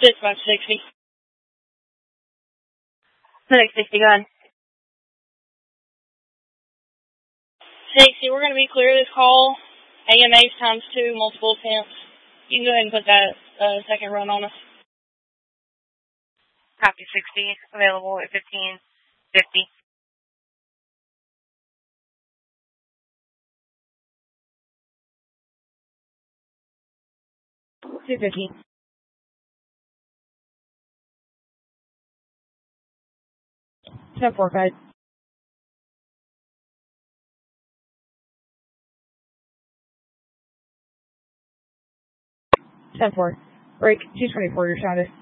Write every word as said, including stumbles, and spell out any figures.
Dispatch sixty. Medic sixty, go ahead. sixty, we're going to be clear of this call. A M As times two, multiple attempts. You can go ahead and put that uh, second run on us. Copy sixty, available at fifteen fifty. two fifty. ten four, guys. ten four. Break, two twenty-four, you're sounded.